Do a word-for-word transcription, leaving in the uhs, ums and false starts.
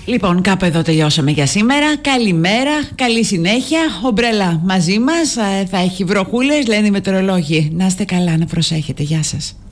Λοιπόν, κάπου εδώ τελειώσαμε για σήμερα. Καλημέρα, καλή συνέχεια. Ομπρέλα μαζί μας. Θα έχει βροχούλες, λένε οι μετεωρολόγοι. Να είστε καλά, να προσέχετε. Γεια σας.